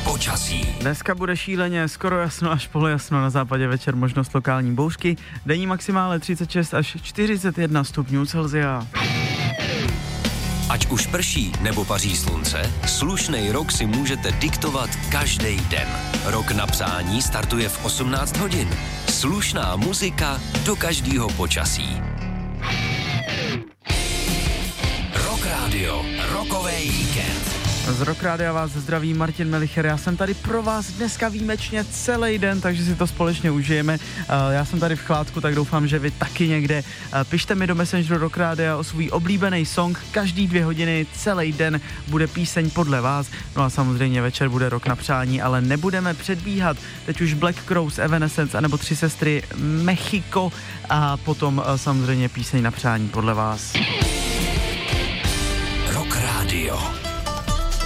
Počasí. Dneska bude šíleně skoro jasno až polojasno, na západě večer možnost lokální bouřky, denní maximále 36 až 41 stupňů Celsia. Ať už prší nebo paří slunce, slušnej rok si můžete diktovat každý den. Rok na přání startuje v 18 hodin. Slušná muzika do každého počasí. Rock Radio, rokovej víkend. Z Rock Rádia vás zdraví Martin Melicher, já jsem tady pro vás dneska výjimečně celý den, takže si to společně užijeme. Já jsem tady v chládku, tak doufám, že vy taky někde. Pište mi do Messengeru Rock Rádia o svůj oblíbený song, každý 2 hodiny, celý den bude píseň podle vás. No a samozřejmě večer bude Rok na přání, ale nebudeme předbíhat. Teď už Black Crowes, Evanescence, anebo 3 sestry Mexico a potom samozřejmě píseň na přání podle vás. Rock Radio.